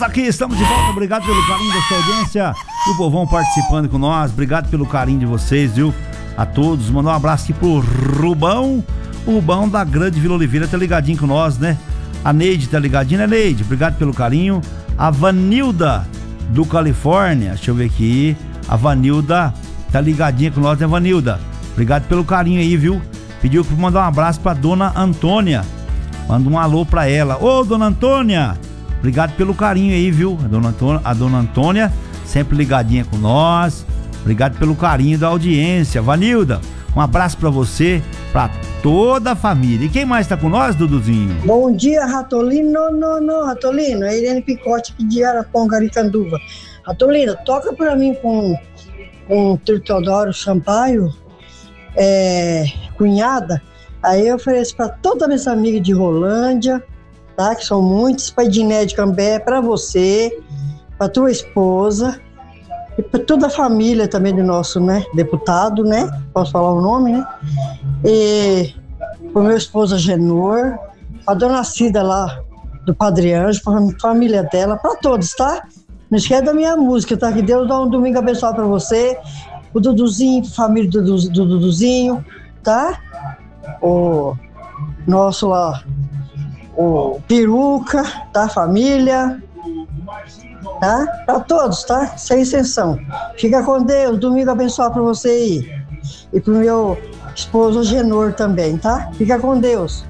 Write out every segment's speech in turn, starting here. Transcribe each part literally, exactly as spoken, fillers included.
Aqui estamos de volta, obrigado pelo carinho da sua audiência e o povão participando com nós, obrigado pelo carinho de vocês, viu? A todos, mandar um abraço aqui pro Rubão, o Rubão da Grande Vila Oliveira, tá ligadinho com nós, né? A Neide tá ligadinha, né, Neide? Obrigado pelo carinho. A Vanilda do Califórnia, deixa eu ver aqui, a Vanilda tá ligadinha com nós, né, Vanilda? Obrigado pelo carinho aí, viu? Pediu pra mandar um abraço pra Dona Antônia, manda um alô pra ela. Ô, Dona Antônia! Obrigado pelo carinho aí, viu? A dona, Antônia, a dona Antônia, sempre ligadinha com nós. Obrigado pelo carinho da audiência. Vanilda, um abraço pra você, pra toda a família. E quem mais tá com nós, Duduzinho? Bom dia, Ratolino. Não, não, não, Ratolino. É Irene Picote, que de Araponga-Aricanduva. Ratolino, toca pra mim com, com o Teodoro Sampaio, é, cunhada. Aí eu ofereço pra todas as minhas amigas de Rolândia, tá? Que são muitos, pra Ediné de Cambé, pra você, pra tua esposa e pra toda a família também do nosso, né, deputado, né? Posso falar o nome, né? E pro meu esposo Genor, pra dona Cida lá do Padre Anjo, pra família dela, pra todos, tá? Não esquece da minha música, tá? Que Deus dá um domingo abençoado pra você, o Duduzinho, família do, do, do Duduzinho, tá? O nosso lá, o Peruca, tá? Família, tá? Pra todos, tá? Sem exceção. Fica com Deus, domingo abençoado pra você aí. E pro meu esposo Genor também, tá? Fica com Deus.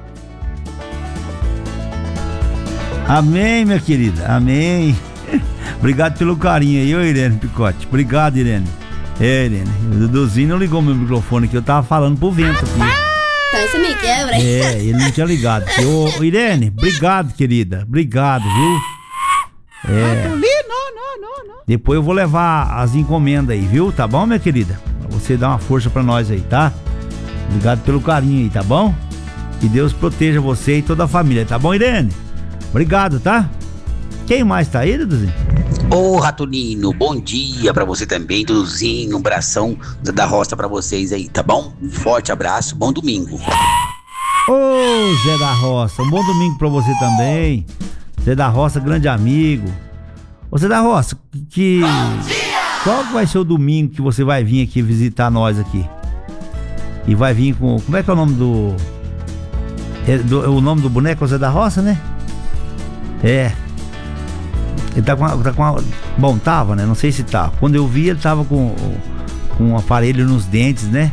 Amém, minha querida, amém. Obrigado pelo carinho aí, ô Irene Picote. Obrigado, Irene. É, Irene, o Duduzinho não ligou meu microfone aqui, eu tava falando pro vento aqui. Então você me quebra. É, ele não tinha ligado. Ô, Irene, obrigado, querida. Obrigado, viu? É. Depois eu vou levar as encomendas aí, viu? Tá bom, minha querida? Pra você dar uma força pra nós aí, tá? Obrigado pelo carinho aí, tá bom? Que Deus proteja você e toda a família, tá bom, Irene? Obrigado, tá? Quem mais tá aí, Duduzinho? Ô, Ratolino, bom dia pra você também, Duduzinho, um abração da roça pra vocês aí, tá bom? Forte abraço, bom domingo. Ô, Zé da Roça, um bom domingo pra você também. Zé da Roça, grande amigo. Ô, Zé da Roça, que... qual vai ser o domingo que você vai vir aqui visitar nós aqui? E vai vir com... como é que é o nome do... É, do o nome do boneco é o Zé da Roça, né? É... Ele tá com, a, tá com a, bom, tava, né? Não sei se tá. Quando eu vi, ele tava com, com um aparelho nos dentes, né?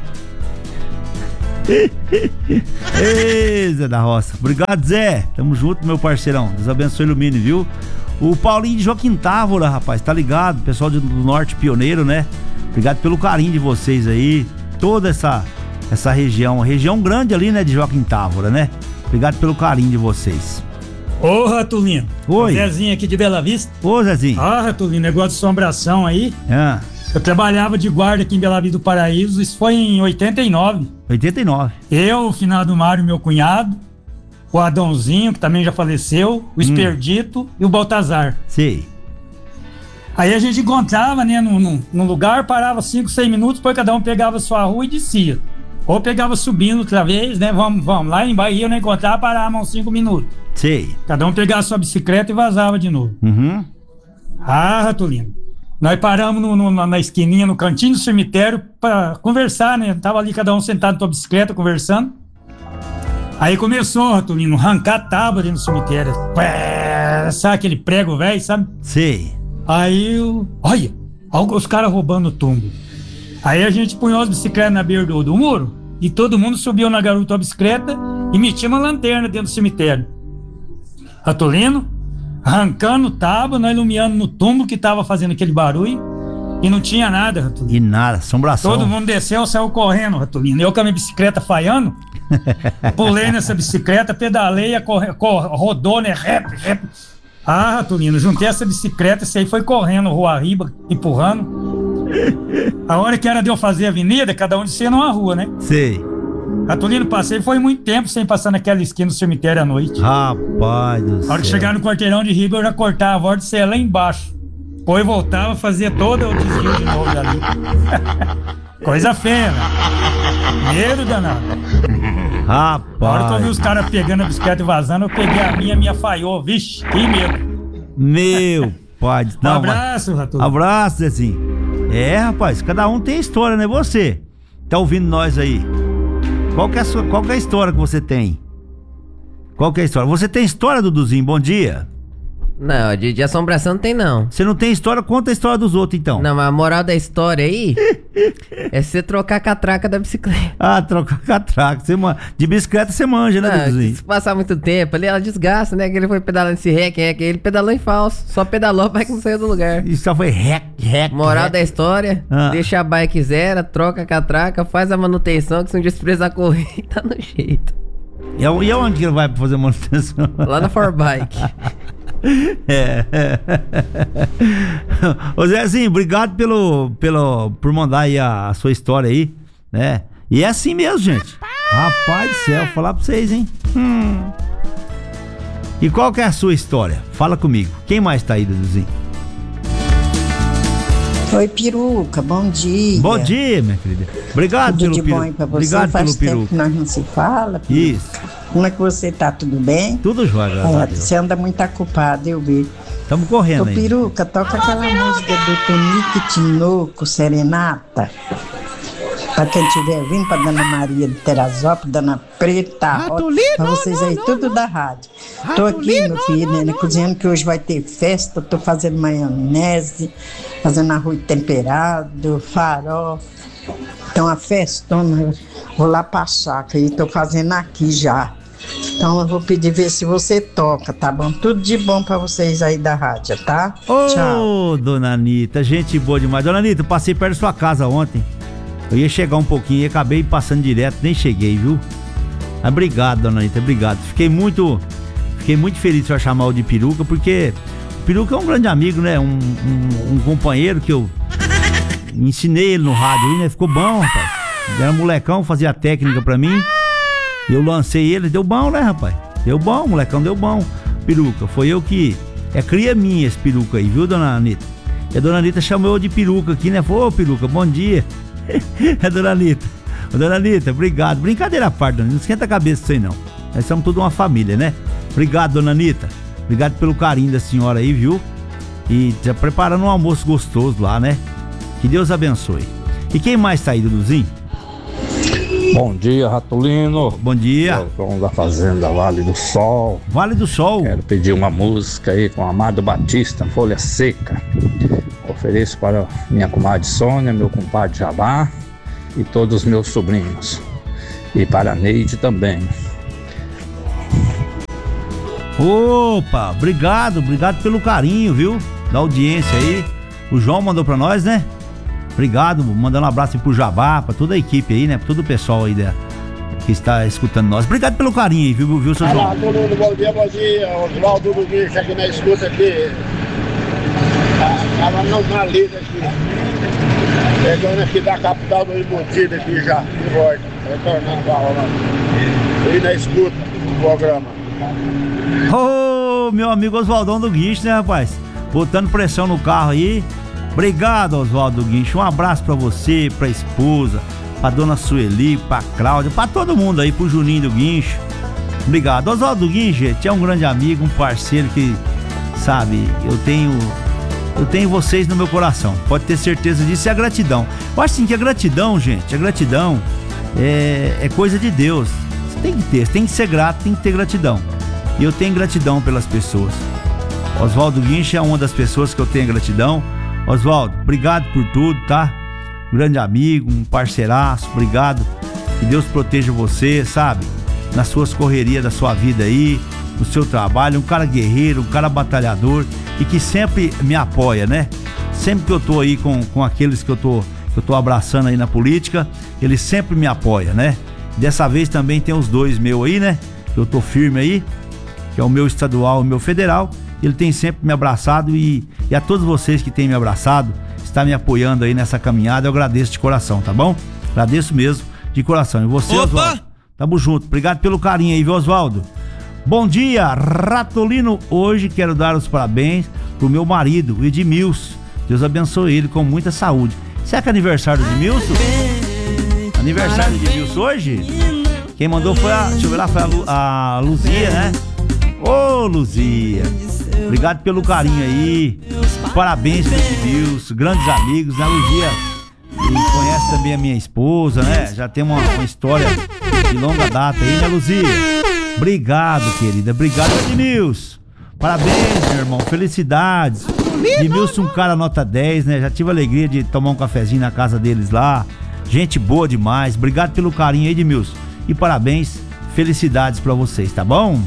Ei, Zé da Roça. Obrigado, Zé. Tamo junto, meu parceirão. Deus abençoe e ilumine, viu? O Paulinho de Joaquim Távora, rapaz, tá ligado? Pessoal do Norte Pioneiro, né? Obrigado pelo carinho de vocês aí. Toda essa, essa região. Região grande ali, né? De Joaquim Távora, né? Obrigado pelo carinho de vocês. Ô, Ratulino. Oi. Zezinho aqui de Bela Vista. Ô, Zezinho. Ah, Ratulino, negócio de assombração aí. Ah. Eu trabalhava de guarda aqui em Bela Vista do Paraíso, isso foi em oitenta e nove. oitenta e nove. Eu, o finado Mário, meu cunhado, o Adãozinho, que também já faleceu, o Esperdito hum. e o Baltazar. Sei. Aí a gente encontrava, né, num, num, num lugar, parava cinco, seis minutos, depois cada um pegava a sua rua e descia. Ou pegava subindo outra vez, né, vamos, vamos. Lá em Bahia eu não encontrava, parava uns cinco minutos. Sei. Cada um pegava a sua bicicleta e vazava de novo. Uhum. Ah, Ratulino. Nós paramos no, no, na esquininha, no cantinho do cemitério, pra conversar, né? Tava ali cada um sentado na tua bicicleta, conversando. Aí começou, Ratulino, arrancar tábua ali no cemitério. Pé, sabe aquele prego velho, sabe? Sei. Aí, eu, olha, olha os caras roubando o tumbo. Aí a gente punhou as bicicletas na beira do, do muro e todo mundo subiu na garupa da bicicleta e metia uma lanterna dentro do cemitério. Ratulino, arrancando tábua, nós iluminando no túmulo que tava fazendo aquele barulho e não tinha nada, Ratulino. E nada, assombração. Todo mundo desceu, saiu correndo, Ratulino. Eu com a minha bicicleta falhando, pulei nessa bicicleta, pedalei, corre, corre, rodou, né? Rap, rap. Ah, Ratulino, juntei essa bicicleta, esse aí foi correndo, rua arriba, empurrando. A hora que era de eu fazer a avenida, cada um descia numa rua, né? Sei. Ratulino, passei, foi muito tempo sem passar naquela esquina do cemitério à noite. Rapaz do céu. A hora que chegar no quarteirão de Riba, eu já cortava a volta e ia lá embaixo. Depois voltava, fazia todo o desvio de novo dali. Coisa feia, né? Medo danado. Rapaz. A hora que eu vi os caras pegando a bicicleta e vazando, eu peguei a minha, a minha falhou. Vixe, que medo. Meu pai. Não, um abraço, Ratolino. Abraço, Zezinho. É, rapaz, cada um tem história, né? Você tá ouvindo nós aí. Qual que é a, sua, qual que é a história que você tem? Qual que é a história? Você tem história, Duduzinho? Bom dia. Não, de, de assombração não tem não. Você não tem história? Conta a história dos outros, então. Não, mas a moral da história aí é você trocar a catraca da bicicleta. Ah, trocar catraca. Você man... De bicicleta você manja, né, Não, Duduzinho? se passar muito tempo ali, ela desgasta, né? Que ele foi pedalando esse rec, rec, ele pedalou em falso. Só pedalou, a bike não saiu do lugar. Isso só foi rec, rec. Moral rec. da história, Ah. deixa a bike zero, troca a catraca, faz a manutenção, que se um dia você precisar correr, tá no jeito. E a- e aonde que ele vai fazer manutenção? Lá na For Bike. É. Ô Zezinho, obrigado pelo, pelo, por mandar aí a, a sua história aí, né? E é assim mesmo, gente. Rapaz do céu, vou falar pra vocês, hein? Hum. E qual que é a sua história? Fala comigo. Quem mais tá aí, Duduzinho? Oi, peruca, bom dia. Bom dia, minha querida. Obrigado Tudo pelo de bom aí peru. pra você? Obrigado Faz pelo tempo peru. que nós não se fala. peruca. Isso. Como é que você tá? Tudo bem? Tudo jóia, graças a É, Deus. você anda muito ocupado, eu vi. Estamos Ô, correndo aí. peruca, toca aquela música do Tonique Tinoco, Serenata. Pra quem estiver vindo, pra Dona Maria de Teresópolis, Dona Preta, Rota, pra vocês aí, tudo da rádio. Tô aqui, meu filho, né, cozinhando que hoje vai ter festa, tô fazendo maionese, fazendo arroz temperado, farofa. Então a festona, vou lá pra chácara e tô fazendo aqui já. Então eu vou pedir ver se você toca, tá bom? Tudo de bom pra vocês aí da rádio, tá? Ô, Tchau. Dona Anitta, gente boa demais. Dona Anitta, eu passei perto da sua casa ontem. Eu ia chegar um pouquinho e acabei passando direto, nem cheguei, viu? Mas obrigado, Dona Anitta, obrigado. Fiquei muito, fiquei muito feliz de você chamar o de peruca, porque o peruca é um grande amigo, né? Um, um, um companheiro que eu ensinei ele no rádio aí, né? Ficou bom, rapaz. Ele era molecão, fazia técnica pra mim. Eu lancei ele, deu bom, né, rapaz? Deu bom, molecão, deu bom. Peruca, foi eu que... É cria minha esse peruca aí, viu, Dona Anitta? E a Dona Anitta chamou eu de peruca aqui, né? Falou, ô, peruca, bom dia. É, Dona Anitta. Ô, Dona Anitta, obrigado. Brincadeira à parte, Dona Anitta, não esquenta a cabeça disso aí, não. Nós somos toda uma família, né? Obrigado, Dona Anitta. Obrigado pelo carinho da senhora aí, viu? E tá preparando um almoço gostoso lá, né? Que Deus abençoe. E quem mais tá aí, Duduzinho? Bom dia, Ratolino. Bom dia. João da Fazenda Vale do Sol. Vale do Sol. Quero pedir uma música aí com Amado Batista, Folha Seca. Ofereço para minha comadre Sônia, meu compadre Jabá e todos os meus sobrinhos. E para a Neide também. Opa, obrigado, obrigado pelo carinho, viu? Da audiência aí. O João mandou pra nós, né? Obrigado, mandando um abraço aí pro Jabá, pra toda a equipe aí, né? Pra todo o pessoal aí da, que está escutando nós. Obrigado pelo carinho aí, viu, viu seu João? Olá, todo mundo, bom dia, bom dia. Oswaldo do Guicho aqui na escuta aqui. Tava no na lida aqui. Chegando aqui da capital do Embutido aqui já, de volta. Retornando pra Roma. E na escuta do programa. Ô, meu amigo Oswaldão do Guincho, né, rapaz? Botando pressão no carro aí. Obrigado, Oswaldo do Guincho. Um abraço pra você, pra esposa, pra dona Sueli, pra Cláudia, pra todo mundo aí, pro Juninho do Guincho. Obrigado. Oswaldo do Guincho, gente, é um grande amigo, um parceiro que, sabe, eu tenho... Eu tenho vocês no meu coração, pode ter certeza disso. E a gratidão, eu acho assim que a gratidão, gente, a gratidão é, é coisa de Deus. Você tem que ter, você tem que ser grato, tem que ter gratidão. E eu tenho gratidão pelas pessoas. Oswaldo Guincho é uma das pessoas que eu tenho gratidão. Oswaldo, obrigado por tudo, tá? Um grande amigo, um parceiraço, obrigado. Que Deus proteja você, sabe? Nas suas correrias da sua vida aí, no seu trabalho, um cara guerreiro, um cara batalhador e que sempre me apoia, né? Sempre que eu tô aí com, com aqueles que eu tô, que eu tô abraçando aí na política, ele sempre me apoia, né? Dessa vez também tem os dois meus aí, né? Que eu tô firme aí, que é o meu estadual e o meu federal. Ele tem sempre me abraçado e, e a todos vocês que têm me abraçado, está me apoiando aí nessa caminhada, eu agradeço de coração, tá bom? Agradeço mesmo de coração. E você, Oswaldo, tamo junto. Obrigado pelo carinho aí, viu, Oswaldo? Bom dia, Ratolino. Hoje quero dar os parabéns pro meu marido, o Edmilson. Deus abençoe ele com muita saúde. Será que é aniversário do Edmilson? Aniversário do Edmilson hoje? Quem mandou foi a... Deixa eu ver lá, foi a, Lu, a Luzia, né? Ô, Luzia. Obrigado pelo carinho aí. Parabéns pro Edmilson, grandes amigos, né, Luzia? E conhece também a minha esposa, né? Já tem uma, uma história de longa data aí, né, Luzia? Obrigado, querida. Obrigado, Edmilson. Parabéns, meu irmão. Felicidades. Edmilson, um cara nota dez, né? Já tive a alegria de tomar um cafezinho na casa deles lá. Gente boa demais. Obrigado pelo carinho aí, Edmilson. E parabéns. Felicidades pra vocês, tá bom?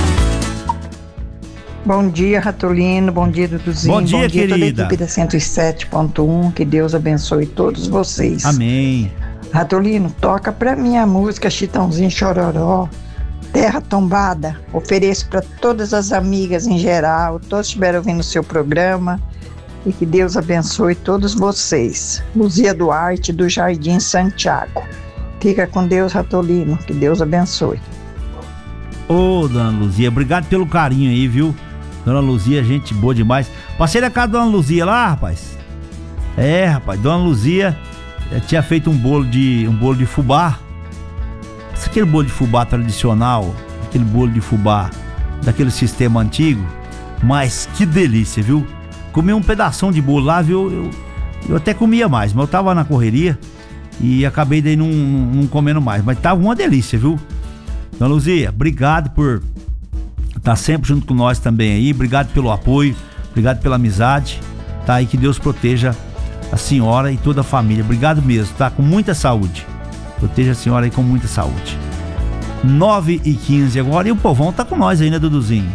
Bom dia, Ratolino. Bom dia, Duduzinho. Bom dia, Bom dia querida. toda a equipe da cento e sete ponto um. Que Deus abençoe todos vocês. Amém. Ratolino, toca pra mim a música Chitãozinho Chororó, Terra Tombada. Ofereço pra todas as amigas em geral, todos que estiveram ouvindo o seu programa. E que Deus abençoe todos vocês. Luzia Duarte, do Jardim Santiago. Fica com Deus, Ratolino. Que Deus abençoe. Ô, dona Luzia, obrigado pelo carinho aí, viu? Dona Luzia, gente boa demais. Passei na casa da dona Luzia lá, rapaz. É, rapaz, dona Luzia eh, tinha feito um bolo de um bolo de fubá. Esse aquele bolo de fubá tradicional, aquele bolo de fubá daquele sistema antigo. Mas que delícia, viu? Comi um pedação de bolo lá, viu? Eu, eu até comia mais, mas eu tava na correria e acabei daí não, não comendo mais. Mas tava uma delícia, viu? Dona Luzia, obrigado por estar sempre junto com nós também aí. Obrigado pelo apoio, obrigado pela amizade. Tá aí, que Deus proteja a senhora e toda a família. Obrigado mesmo, tá? Com muita saúde. Proteja a senhora aí com muita saúde. nove e quinze agora e o povão tá com nós aí, né, Duduzinho?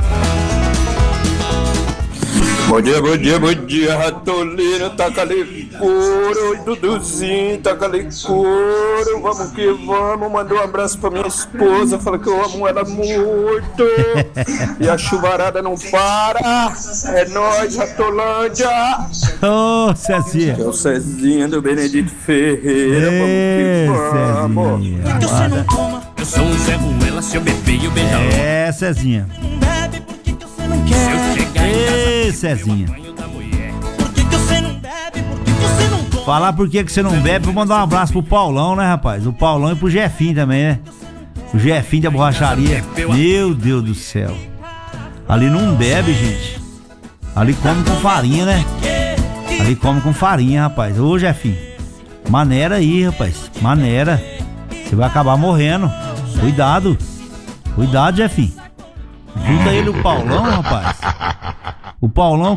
Bom dia, bom dia, bom dia, Ratolino, taca ali couro, Duduzinho, taca ali couro, vamos que vamos, mandou um abraço pra minha esposa, fala que eu amo ela muito, e a chuvarada não para, é nóis, Ratolândia. Ô, oh, Cezinha. Que é o Cezinha do Benedito Ferreira, Ei, vamos que vamos. Cezinha, que você não toma? Eu sou um Zé Ruela, se eu beber eu beijo. É, Cezinha. Bebe, por que você não quer? Se eu chegar em casa, Ei, Cezinha. por que você não bebe? Por que você não toma? Falar por que que você não bebe, vou mandar um abraço pro Paulão, né, rapaz? O Paulão e pro Jefinho também, né? O Jefinho da borracharia. Meu Deus do céu. Ali não bebe, gente. Ali come com farinha, né? Ali come com farinha, rapaz. Ô, Jefinho, maneira aí, rapaz. Maneira. Você vai acabar morrendo. Cuidado. Cuidado, Jefinho. Junta ele o Paulão, rapaz. O Paulão...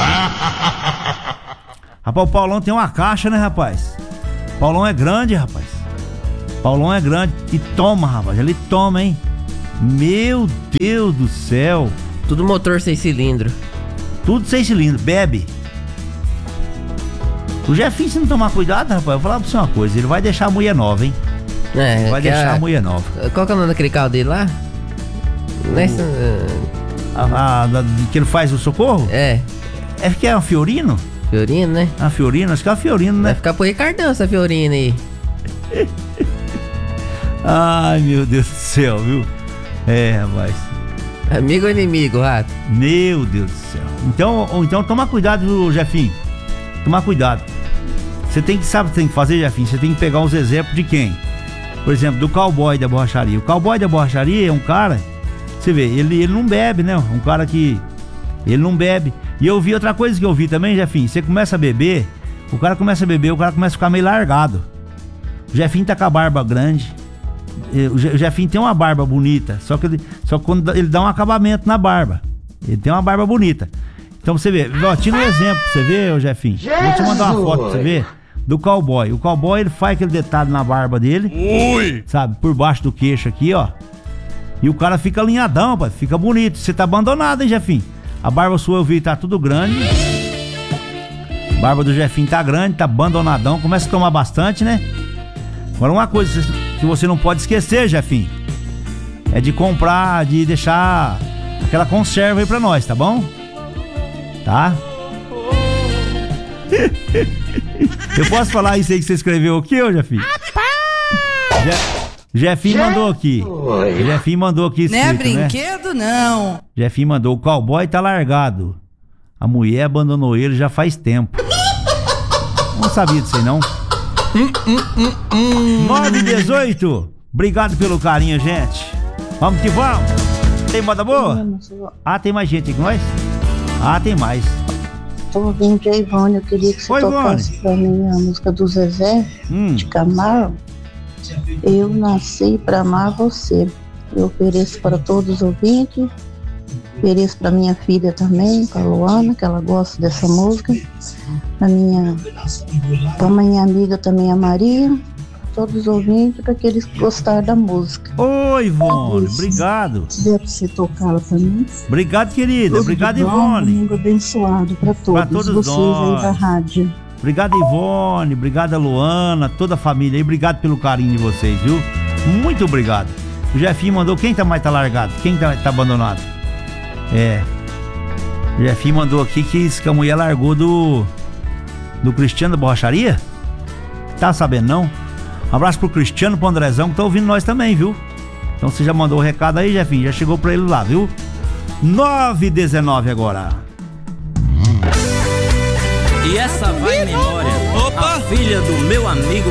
Rapaz, o Paulão tem uma caixa, né, rapaz? O Paulão é grande, rapaz. O Paulão é grande. E toma, rapaz. Ele toma, hein? Meu Deus do céu. Tudo motor seis cilindros. Tudo seis cilindros. Bebe. O Jefinho, se não tomar cuidado, rapaz, eu vou falar pra você uma coisa. Ele vai deixar a mulher nova, hein? É, vai deixar a... a mulher nova. Qual que é o nome daquele carro dele lá? Nessa... A, a, da, que ele faz o socorro? É. É que é um Fiorino? Fiorino, né? Ah, Fiorino, acho que é um Fiorino, né? Vai ficar pro Ricardão essa Fiorino aí. Ai, meu Deus do céu, viu? É, rapaz. Amigo ou inimigo, Rato? Meu Deus do céu. Então, então toma cuidado, viu, Jefinho? Toma cuidado. Você tem que, sabe o que tem que fazer, Jefinho? Você tem que pegar uns exemplos de quem? Por exemplo, do cowboy da borracharia. O cowboy da borracharia é um cara... Você vê, ele, ele não bebe, né? Um cara que... Ele não bebe. E eu vi outra coisa que eu vi também, Jefinho. Você começa a beber, o cara começa a beber, o cara começa a ficar meio largado. O Jefinho tá com a barba grande. O Jefinho tem uma barba bonita. Só que, ele, só que quando ele dá um acabamento na barba. Ele tem uma barba bonita. Então você vê, ó, tira um exemplo pra você ver, ô Jefinho. Vou te mandar uma foto pra você ver. Do cowboy. O cowboy, ele faz aquele detalhe na barba dele. Ui! Sabe, por baixo do queixo aqui, ó. E o cara fica alinhadão, pai, fica bonito. Você tá abandonado, hein, Jefinho? A barba sua eu vi, tá tudo grande. A barba do Jefinho tá grande, tá abandonadão. Começa a tomar bastante, né? Agora uma coisa que você não pode esquecer, Jefinho, é de comprar, de deixar aquela conserva aí pra nós, tá bom? Tá? Eu posso falar isso aí que você escreveu aqui, ô Jefinho? Je... Jefinho mandou aqui. Jefinho mandou aqui escrito, não é brinquedo, né? Não. Jefinho mandou, o cowboy tá largado. A mulher abandonou ele já faz tempo. Não sabia disso aí, não. Hum, hum, hum, hum. nove e dezoito. Obrigado pelo carinho, gente. Vamos que vamos. Tem moda boa? Ah, tem mais gente aqui com nós? Ah, tem mais. Tô ouvindo a Ivone, eu queria que você Oi, tocasse Ivone. pra mim a música do Zezé, hum. de Camargo. Eu nasci pra amar você. Eu ofereço para todos os ouvintes, ofereço para minha filha também, para Luana, que ela gosta dessa música, para minha, para minha amiga também, a Maria, todos os ouvintes, para que eles gostarem da música. Oi, Ivone, obrigado. Se der para você tocá-la para mim. Obrigado, querida. Tudo Obrigado, de bom, Ivone. Domingo abençoado para todos, Pra todos vocês nós. aí da rádio. Obrigado, Ivone. Obrigado, Luana, toda a família aí. Obrigado pelo carinho de vocês, viu? Muito obrigado. O Jefinho mandou. Quem tá mais tá largado? Quem tá, tá abandonado? É. O Jefinho mandou aqui que, que a mulher largou do. Do Cristiano da Borracharia? Tá sabendo, não? Um abraço pro Cristiano, pro Andrezão, que tá ouvindo nós também, viu? Então você já mandou o recado aí, Jefinho? Já chegou pra ele lá, viu? nove e dezenove agora. E essa vai em memória. Opa! A filha do meu amigo